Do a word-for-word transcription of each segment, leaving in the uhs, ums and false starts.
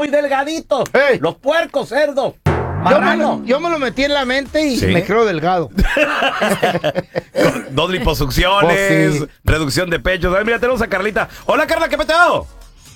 muy delgaditos. Hey. Los puercos, cerdos. Yo me, lo, yo me lo metí en la mente y ¿Sí? me creo delgado. Dos liposucciones, Oh, sí. reducción de pechos. A ver, mira, tenemos a Carlita. Hola, Carla, ¿qué peteo?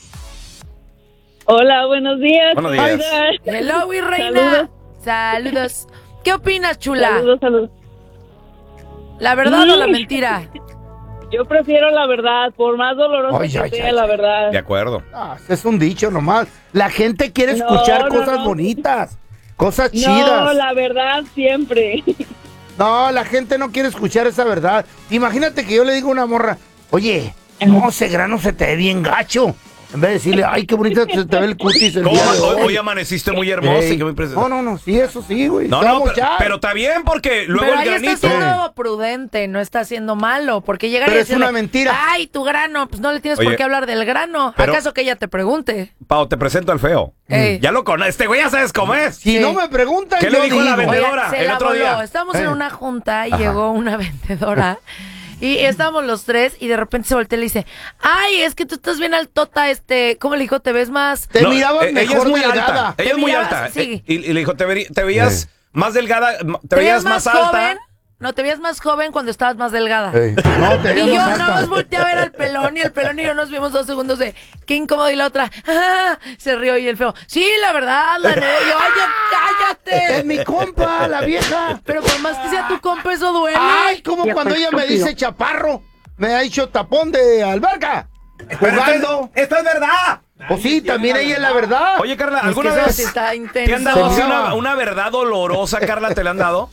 Hola, buenos días. Buenos días. Hello, mi reina. Saludos. Saludos. ¿Qué opinas, chula? Saludos, saludos. ¿La verdad o la Sí. mentira? Yo prefiero la verdad, por más doloroso Ay, que ay, sea ay, la ay. verdad. De acuerdo. Ah, es un dicho nomás. La gente quiere No, escuchar no, cosas no. bonitas, cosas No, chidas. la verdad siempre. No, la gente no quiere escuchar esa verdad. Imagínate que yo le digo a una morra, oye, no, ese grano se te ve bien gacho. En vez de decirle, ay, qué bonito se te ve el cutis el ¿Cómo? día de Hoy, hoy. hoy amaneciste muy hermosa Ey. y qué muy preciosa. No, no, no, sí, eso sí, güey. No, Te no, vamos pero, ya. pero está bien porque luego Pero el ahí granito. está siendo prudente, no está siendo malo, porque llegar Pero y es decirle, una mentira. ay, tu grano, pues no le tienes Oye, por qué hablar del grano. pero- ¿Acaso que ella te pregunte? Pau, te presento al feo. Ey. Ya lo conoces. Este güey ya sabes cómo es. Si Sí. no me preguntan, ¿Qué yo le dijo la digo. vendedora? Oigan, se el la otro voló. día. Estamos en Eh. una junta y llegó una vendedora y estábamos los tres y de repente se voltea y le dice, ay, es que tú estás bien altota, este, ¿cómo le dijo? ¿Te ves más? Te No, mirabas eh, ella mejor es muy delgada. alta. Ella es Te muy mirabas- alta. sí. Eh, Y, y le dijo, te, veri- te veías más delgada, m- te, veías más, alta. joven. No, te veías más joven cuando estabas más delgada. Ey, No, te Y veías yo más nada alta. más volteé a ver al pelón y el pelón y yo nos vimos dos segundos de qué incómodo y la otra "Ah", se rió y el feo, sí, la verdad, la neta, yo, ay, Es cállate. mi compa, la vieja. Pero por más que sea tu compa, eso duele. Ay, como cuando ella me dice chaparro, me ha dicho tapón de alberca. Jugando. ¡Esto es verdad! Pues sí, también ella es la verdad. Oye, Carla, Es que ¿alguna eso vez sí está te intenso. han dado así Señor. una, una verdad dolorosa, Carla? ¿Te la han dado?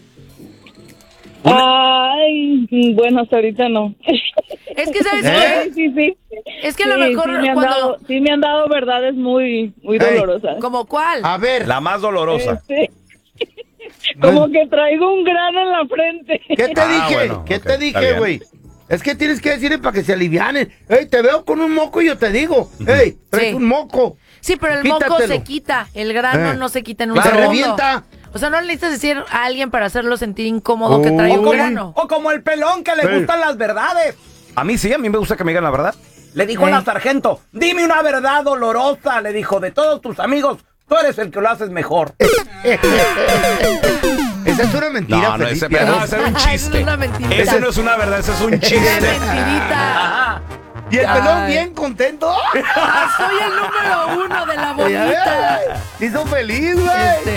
Ay, bueno, hasta ahorita no. Es que, ¿sabes ¿Eh? qué? Sí, sí, sí. Es que a Sí, lo mejor sí me han cuando... dado, sí me han dado verdades muy, muy Ey. dolorosas. ¿Como cuál? A ver, La más dolorosa. Este, como que traigo un grano en la frente. ¿qué te Ah, dije? bueno, ¿Qué ok, te está dije, bien. güey? Es que tienes que decirle para que se alivianen. Ey, te veo con un moco y yo te digo. Ey, traes Sí. un moco. Sí, pero el moco Quítatelo. se quita, el grano Eh. no se quita en un Claro. segundo. Se revienta. O sea, no le necesitas decir a alguien para hacerlo sentir incómodo que trae Uy. un Como- grano. O como el pelón que le Sí. gustan las verdades. A mí sí, a mí me gusta que me digan la verdad. Le dijo a Eh. la sargento, dime una verdad dolorosa. Le dijo, de todos tus amigos, tú eres el que lo haces mejor. Esa es una mentira, No, no, ese, Felipe. no, ese era un Esa no chiste. es una mentirita. Ese no es una verdad, ese es un Una chiste. mentirita. Ajá. Y el Ay. pelón bien contento. Soy el número uno de la Ay, ay, bolita. ay. Se hizo feliz, güey. Este,